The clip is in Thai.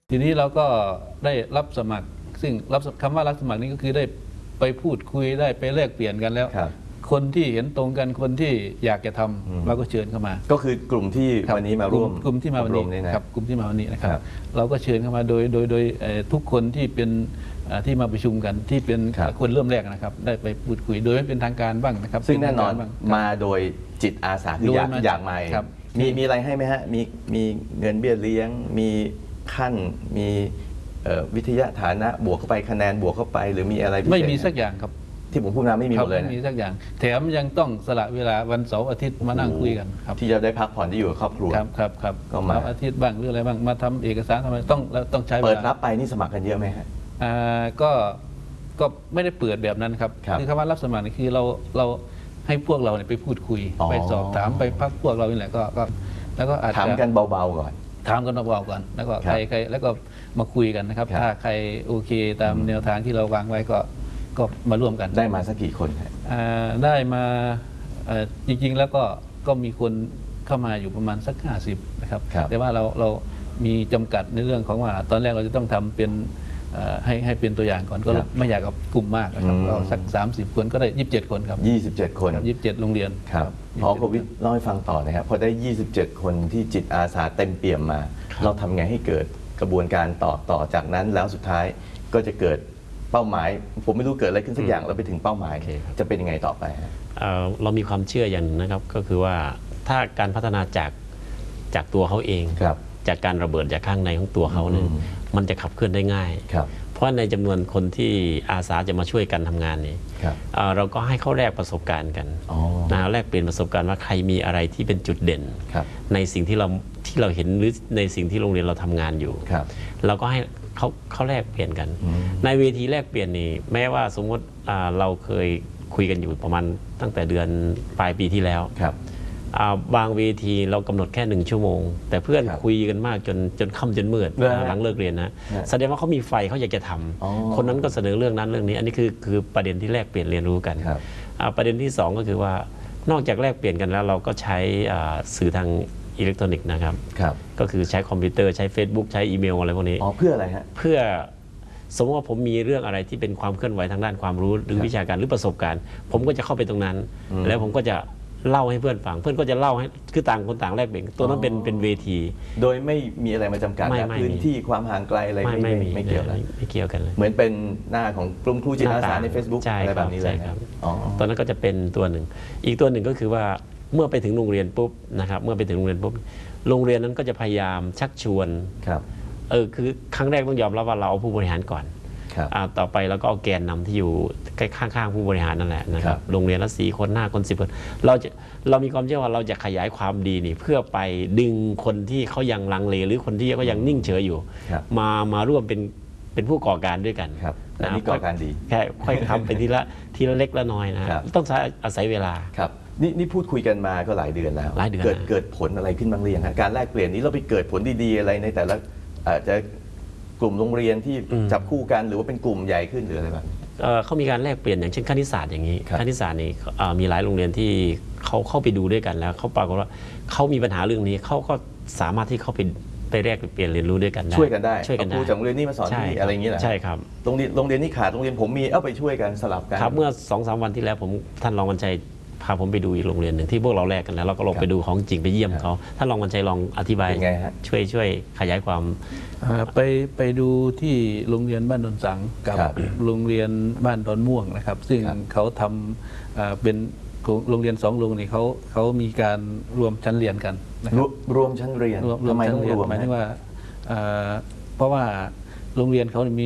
ทีนี้เราก็ได้รับสมัครซึ่งคำว่ารับสมัครนี้ก็คือได้ไปพูดคุยได้ไปแลกเปลี่ยนกันแล้วคนที่เห็นตรงกันคนที่อยากจะทำเราก็เชิญเข้ามาก็คือกลุ่มที่วันนี้มาร่วมกลุ่มที่มาวันนี้ครับกลุ่มที่มาวันนี้นะครับเราก็เชิญเข้ามาโดยทุกคนที่เป็นที่มาประชุมกันที่เป็นคนเริ่มแรกนะครับได้ไปพูดคุยโดยไม่เป็นทางการบ้างนะครับซึ่งแน่นอนมาโดยจิตอาสาคืออยากมามีอะไรให้ไหมฮะมีเงินเบี้ยเลี้ยงมีขั้นมีวิทยาฐานะบวกเข้าไปคะแนนบวกเข้าไปหรือมีอะไรไม่มีสักอย่างครับที่ผมพูดมาไม่มีหมดเลยไม่มีสักอย่างแถมยังต้องสละเวลาวันเสาร์อาทิตย์มานั่งคุยกันครับที่จะได้พักผ่อนที่อยู่กับครอบครัวครับก็มาอาทิตย์บ้างหรืออะไรบ้างมาทำเอกสารทำอะไรต้องใช้เวลาเปิดรับไปนี่สมัครกันเยอะไหมฮะก็ไม่ได้เปิดแบบนั้นครับคือคำว่ารับสมัครนี่คือเราให้พวกเราไปพูดคุยไปสอบถามไปพักพวกเรานี่แหละก็แล้วก็อาจจะถามกันเบาๆก่อนถามกันเบาๆก่อนแล้วก็ใครแล้วก็มาคุยกันนะครับถ้าใครโอเคตามแนวทางที่เราวางไว้ก็มาร่วมกันได้มาสักกี่คนได้มาจริงๆแล้วก็มีคนเข้ามาอยู่ประมาณสัก50นะครับแต่ว่าเรามีจำกัดในเรื่องของว่าตอนแรกเราจะต้องทำเป็นให้เป็นตัวอย่างก่อนก็ไม่อยากกับกลุ่มมากนะครับเราสัก30 คนก็ได้27 คนครับ 27 คน 27 โรงเรียนครับพอโควิดเล่าให้ฟังต่อนะครับพอได้27 คนที่จิตอาสาเต็มเปี่ยมมาเราทำไงให้เกิดกระบวนการต่อจากนั้นแล้วสุดท้ายก็จะเกิดเป้าหมายผมไม่รู้เกิดอะไรขึ้นสักอย่างแล้วไปถึงเป้าหมายจะเป็นยังไงต่อไปเรามีความเชื่ออย่างนะครับก็คือว่าถ้าการพัฒนาจากตัวเขาเองจากการระเบิดจากข้างในของตัวเขาเนี่ยมันจะขับเคลื่อนได้ง่ายเพราะในจำนวนคนที่อาสาจะมาช่วยกันทำงานนี่เราก็ให้เขาแลกประสบการณ์กันแลกเปลี่ยนประสบการณ์ว่าใครมีอะไรที่เป็นจุดเด่นในสิ่งที่เราเห็นหรือในสิ่งที่โรงเรียนเราทำงานอยู่เราก็ให้เขาแลกเปลี่ยนกันในเวทีแลกเปลี่ยนนี่แม้ว่าสมมติเราเคยคุยกันอยู่ประมาณตั้งแต่เดือนปลายปีที่แล้วบางเวทีเรากำหนดแค่1 ชั่วโมงแต่เพื่อนคุยกันมากจนค่ำจนมืดหลังเลิกเรียนนะแสดงว่าเขามีไฟเขาอยากจะทำคนนั้นก็เสนอเรื่องนั้นเรื่องนี้อันนี้คือประเด็นที่แลกเปลี่ยนเรียนรู้กันประเด็นที่2ก็คือว่านอกจากแลกเปลี่ยนกันแล้วเราก็ใช้สื่อทางอิเล็กทรอนิกส์นะครับก็คือใช้คอมพิวเตอร์ใช้ Facebook ใช้อีเมลอะไรพวกนี้เพื่ออะไรฮะเพื่อสมมติว่าผมมีเรื่องอะไรที่เป็นความเคลื่อนไหวทางด้านความรู้หรือวิชาการหรือประสบการณ์ผมก็จะเข้าไปตรงนั้นแล้วผมก็จะเล่าให้เพื่อนฟังเพื่อนก็จะเล่าให้คือต่างคนต่างแลกเปลี่ยนตัวนั้นเป็นเวทีโดยไม่มีอะไรมาจำกัดพื้นที่ความห่างไกลอะไรไม่เกี่ยวเลยไม่เกี่ยวกันเลยเหมือนเป็นหน้าของกลุ่มครูจิตอาสาใน Facebook อะไรแบบนี้เลยครับตอนนั้นก็จะเป็นตัวหนึ่งอีกตัวหนึ่งก็คือว่าเมื่อไปถึงโรงเรียนปุ๊บนะครับเมื่อไปถึงโรงเรียนปุ๊บโรงเรียนนั้นก็จะพยายามชักชวนคือครั้งแรกต้องยอมรับว่าเราเอาผู้บริหารก่อนต่อไปเราก็เอาแกนนำที่อยู่ใกล้ข้างๆผู้บริหารนั่นแหละนะครับโรงเรียนละ4 คน5 คน10 คนเรามีความเชื่อว่าเราจะขยายความดีนี่เพื่อไปดึงคนที่เขายังลังเลหรือคนที่เขายังนิ่งเฉยอยู่มาร่วมเป็นผู้ก่อการด้วยกันนะนี่ก่อการดีแค่ค่อยทำไปทีละเล็กละน้อยนะต้องอาศัยเวลาครับนี่พูดคุยกันมาก็หลายเดือนแล้วเกิดผลอะไรขึ้นบ้างหรือยังการแลกเปลี่ยนนี้เราไปเกิดผลดีๆอะไรในแต่ละจะกลุ่มโรงเรียนที่จับคู่กันหรือว่าเป็นกลุ่มใหญ่ขึ้นหรืออะไรแบบเขามีการแลกเปลี่ยนอย่างเช่นคณิตศาสตร์อย่างนี้คณิตศาสตร์นี่มีหลายโรงเรียนที่เขาเข้าไปดูด้วยกันแล้วเขาปรากฏว่าเขามีปัญหาเรื่องนี้เขาก็สามารถที่เขาไปแลกเปลี่ยนเรียนรู้ด้วยกันได้ช่วยกันได้ครูจากโรงเรียนนี้มาสอนที่อะไรอย่างนี้แหละใช่ครับโรงเรียนนี้ขาดโรงเรียนผมมีเอาไปช่วยกันสลับกันครับเมื่อ 2-3 วันที่แล้วท่านรองวันชัยพาผมไปดูอีกโรงเรียนหนึ่งที่พวกเราแลกกันแล้วเราก็ลงไปดูของจริงไปเยี่ยมเขาท่านรองวันชัยลองอธิบายช่วยขยายความไปดูที่โรงเรียนบ้านดอนสังกับโรงเรียนบ้านดอนม่วงนะครับซึ่งเขาทำเป็นโรงเรียน2 โรงนี่เขามีการรวมชั้นเรียนกันนะครับรวมชั้นเรียนทำไมต้องรวมหมายถึงว่าเพราะว่าโรงเรียนเขามี